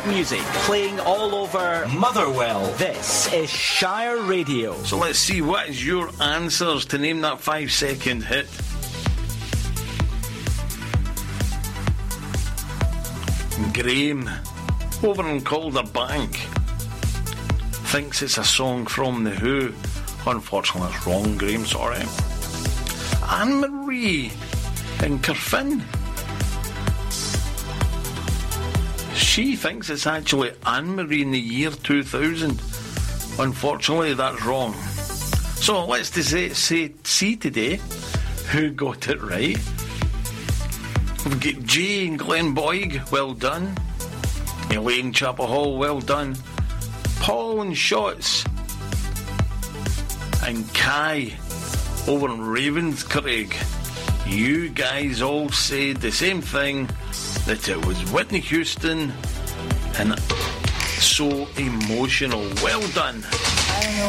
music playing all over Motherwell. This is Shire Radio. So let's see, what is your answers to name that 5-second hit? Graham, over in Calder Bank, thinks it's a song from The Who. Unfortunately, it's wrong, Graham, sorry. Anne-Marie in Carfin, she thinks it's actually Anne-Marie in the year 2000. Unfortunately, that's wrong. So let's see today who got it right. We've got Jay and Glenboig, well done. Elaine Chapel, well done. Paul and Shotts. And Kai over in Ravenscraig. You guys all said the same thing, that it was Whitney Houston and So Emotional. Well done.